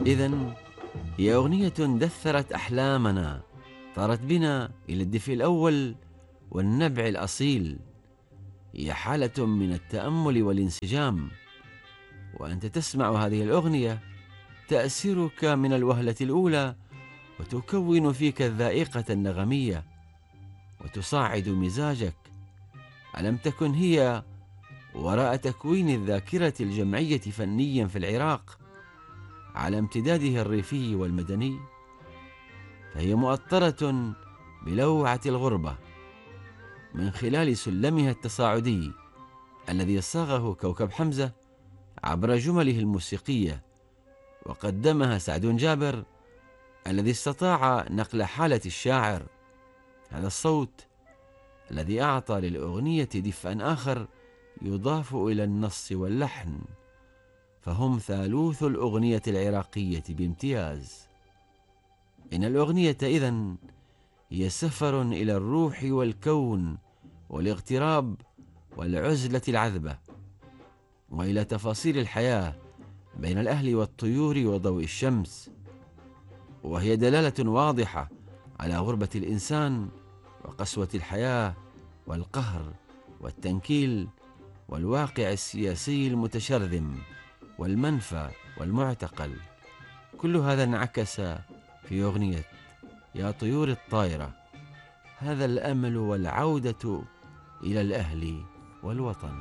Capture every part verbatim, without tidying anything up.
إذن هي أغنية دثرت أحلامنا، طارت بنا إلى الدفء الأول والنبع الأصيل. هي حالة من التأمل والانسجام، وأنت تسمع هذه الأغنية تأسرك من الوهلة الأولى، وتكون فيك الذائقة النغمية، وتصاعد مزاجك. ألم تكن هي وراء تكوين الذاكرة الجمعية فنيا في العراق على امتداده الريفي والمدني؟ فهي مؤطرة بلوعة الغربة من خلال سلمها التصاعدي الذي صاغه كوكب حمزة عبر جمله الموسيقية، وقدمها سعد جابر الذي استطاع نقل حالة الشاعر. هذا الصوت الذي أعطى للأغنية دفئا آخر يضاف إلى النص واللحن، فهم ثالوث الأغنية العراقية بامتياز. إن الأغنية إذن هي سفر إلى الروح والكون والاغتراب والعزلة العذبة، وإلى تفاصيل الحياة بين الأهل والطيور وضوء الشمس، وهي دلالة واضحة على غربة الإنسان وقسوة الحياة والقهر والتنكيل والواقع السياسي المتشرذم والمنفى والمعتقل. كل هذا انعكس في أغنية يا طيور الطائرة. هذا الأمل والعودة إلى الأهل والوطن.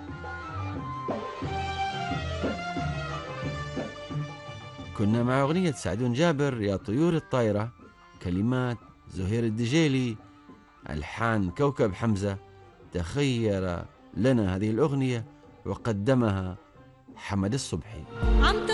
كنا مع أغنية سعد جابر يا طيور الطائرة، كلمات زهير الدجيلي، ألحان كوكب حمزة. تخير لنا هذه الأغنية وقدمها حمد الصبحي.